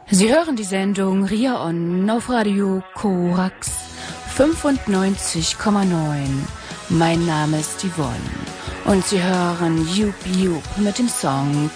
Sie hören die Sendung Ria On auf Radio Korax 95,9. Mein Name ist Yvonne und Sie hören Jup Jup mit dem Song